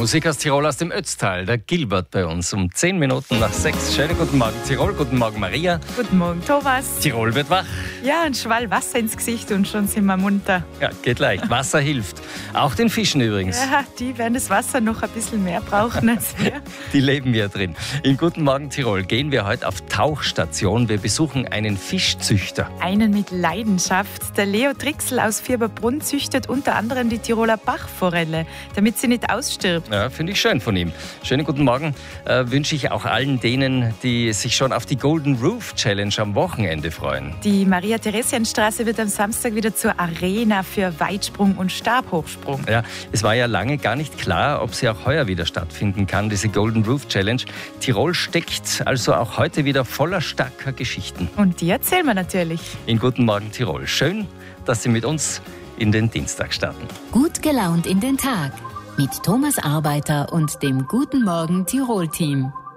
Musik aus Tirol, aus dem Ötztal. Der Gilbert bei uns um 10 Minuten nach 6. Schönen guten Morgen Tirol, guten Morgen Maria. Guten Morgen Thomas. Tirol wird wach. Ja, ein Schwall Wasser ins Gesicht und schon sind wir munter. Ja, geht leicht. Wasser hilft. Auch den Fischen übrigens. Ja, die werden das Wasser noch ein bisschen mehr brauchen als wir. Die leben ja drin. In Guten Morgen Tirol gehen wir heute auf Tauchstation. Wir besuchen einen Fischzüchter. Einen mit Leidenschaft. Der Leo Trixl aus Vierberbrunn züchtet unter anderem die Tiroler Bachforelle, damit sie nicht ausstirbt. Ja, finde ich schön von ihm. Schönen guten Morgen wünsche ich auch allen denen, die sich schon auf die Golden Roof Challenge am Wochenende freuen. Die Maria-Theresienstraße wird am Samstag wieder zur Arena für Weitsprung und Stabhochsprung. Ja, es war ja lange gar nicht klar, ob sie auch heuer wieder stattfinden kann, diese Golden Roof Challenge. Tirol steckt also auch heute wieder voller starker Geschichten. Und die erzählen wir natürlich. In Guten Morgen Tirol. Schön, dass Sie mit uns in den Dienstag starten. Gut gelaunt in den Tag mit Thomas Arbeiter und dem Guten Morgen Tirol Team.